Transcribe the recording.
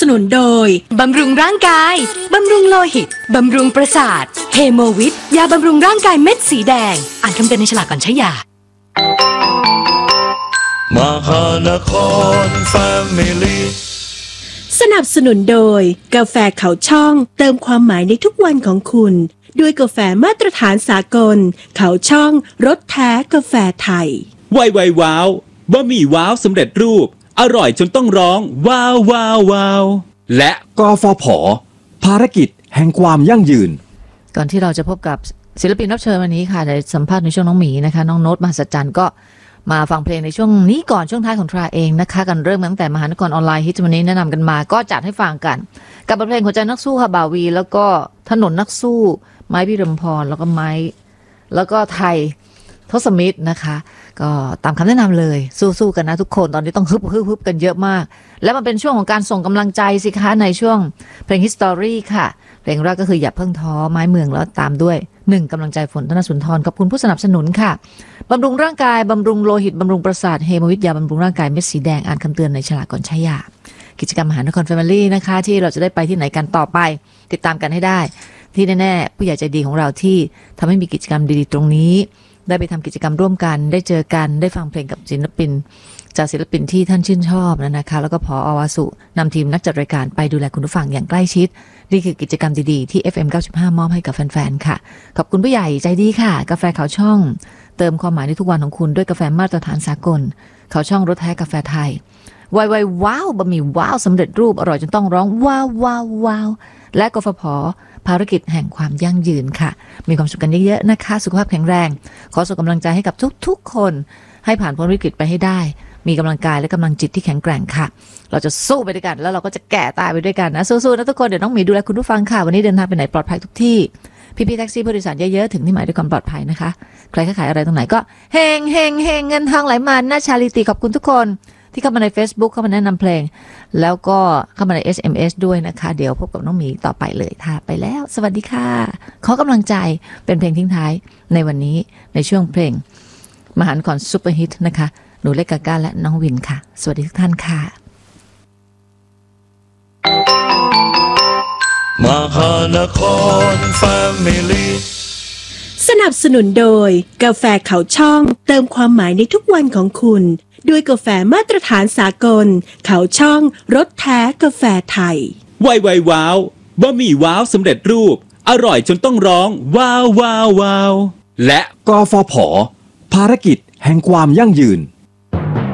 นุนโดยบำรุงร่างกายบำรุงโลหิตบำรุงประสาทเฮโมวิทยาบำรุงร่างกายเม็ดสีแดงอ่านคำเตือนในฉลากก่อนใช้ยามหานครแฟมิลี่สนับสนุนโดยกาแฟเขาช่องเติมความหมายในทุกวันของคุณด้วยกาแฟมาตรฐานสากลเขาช่องรสแท้กาแฟไทยไวว้าวบะหมี่ว้าวสำเร็จรูปอร่อยจนต้องร้องว้าวว้าวว้าวและกฟผ.ภารกิจแห่งความยั่งยืนก่อนที่เราจะพบกับศิลปินรับเชิญวันนี้ค่ะในสัมภาษณ์ในช่วงน้องหมีนะคะน้องโน้ตมหัศจรรย์ก็มาฟังเพลงในช่วงนี้ก่อนช่วงท้ายของทราเองนะคะกันเริ่มตั้งแต่มหานครออนไลน์ฮิตวันนี้แนะนำกันมาก็จัดให้ฟังกันกับบทเพลงหัวใจนักสู้ค่ะบ่าวีแล้วก็ถนนนักสู้ไม้พิรมพรแล้วก็ไม้แล้วก็ไทยทศมิตรนะคะก็ตามคำแนะนำเลยสู้ๆกันนะทุกคนตอนนี้ต้องฮึบกันเยอะมากแล้วมันเป็นช่วงของการส่งกำลังใจสิคะในช่วงเพลง History ค่ะเพลงแรกก็คืออย่าเพิ่งท้อไม้เมืองแล้วตามด้วย1กำลังใจฝนธนสุนทรขอบคุณผู้สนับสนุนค่ะบำรุงร่างกายบำรุงโลหิตบำรุงประสาทเฮโมวิทยาบำรุงร่างกายเม็ดสีแดงอ่านคำเตือนในฉลากก่อนใช้ยากิจกรรมมหานครแฟมิลี่นะคะที่เราจะได้ไปที่ไหนกันต่อไปติดตามกันให้ได้ที่แน่ๆผู้ใหญ่ใจดีของเราที่ทำให้มีกิจกรรมดีๆตรงนี้ได้ไปทำกิจกรรมร่วมกันได้เจอกันได้ฟังเพลงกับศิลปินจากศิลปินที่ท่านชื่นชอบนะคะแล้วก็ผอ.วาสุนำทีมนักจัดรายการไปดูแลคุณผู้ฟังอย่างใกล้ชิดนี่คือกิจกรรมดีๆที่ FM 95 มอบให้กับแฟนๆค่ะขอบคุณผู้ใหญ่ใจดีค่ะกาแฟเขาช่องเติมความหมายในทุกวันของคุณด้วยกาแฟมาตรฐานสากลเขาช่องรสแท้กาแฟไทยไวว้าวบะหมี่ว้าวสำเร็จรูปอร่อยจนต้องร้องว้าวว้าวว้าวและกฟผ.ภารกิจแห่งความยั่งยืนค่ะมีความสุขกันเยอะๆนะคะสุขภาพแข็งแรงขอส่งกำลังใจให้กับทุกๆคนให้ผ่านพ้นวิกฤตไปให้ได้มีกำลังกายและกำลังจิตที่แข็งแกร่งค่ะเราจะสู้ไปด้วยกันแล้วเราก็จะแก่ตายไปด้วยกันนะสู้ๆนะทุกคนเดี๋ยวน้องหมีดูแลคุณผู้ฟังค่ะวันนี้เดินทางไปไหนปลอดภัยทุกที่พี่ๆแท็กซี่ผู้โดยสารเยอะๆถึงที่หมายด้วยความปลอดภัยนะคะใครขายอะไรตรงไหนก็เฮงเงินทองไหลมาน่าชาลิตีขอบคุณทุกคนที่เข้ามาใน Facebook เข้ามาแนะนำเพลงแล้วก็เข้ามาใน SMS ด้วยนะคะเดี๋ยวพบกับน้องหมีต่อไปเลยค่ะไปแล้วสวัสดีค่ะขอกำลังใจเป็นเพลงทิ้งท้ายในวันนี้ในช่วงเพลงมหานครซุปเปอร์ฮิตนะคะหนูเล็กกาก้าและน้องวินค่ะสวัสดีทุกท่านค่ะมหานครแฟมิลี่สนับสนุนโดยกาแฟเขาช่องเติมความหมายในทุกวันของคุณด้วยกาแฟมาตรฐานสากลเขาช่องรสแท้กาแฟไทยไวว้าวบะหมี่ว้าวสำเร็จรูปอร่อยจนต้องร้องว้าวว้าวว้าวและกฟผ.ภารกิจแห่งความยั่งยืน